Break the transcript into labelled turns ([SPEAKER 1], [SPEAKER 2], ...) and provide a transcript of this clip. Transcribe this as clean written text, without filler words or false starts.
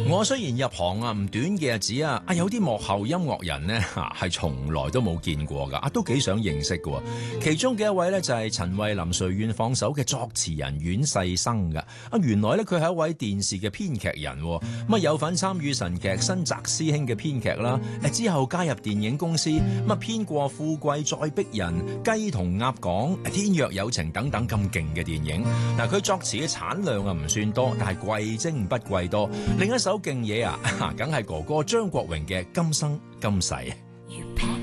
[SPEAKER 1] 我雖然入行唔短嘅日子有啲幕後音樂人呢係從來都冇見過噶，都幾想認識嘅。其中嘅一位呢，就係陳慧琳誰願放手嘅作詞人阮世生噶。原來呢，佢係一位電視嘅編劇人，有份參與神劇新澤師兄嘅編劇啦。之後加入電影公司，編過《富貴再逼人》、《雞同鴨講》、《天若有情》等等咁勁嘅電影。嗱，佢作詞嘅產量唔算多，但係貴精不貴多。另一首勁嘢梗係哥哥張國榮嘅《今生今世》。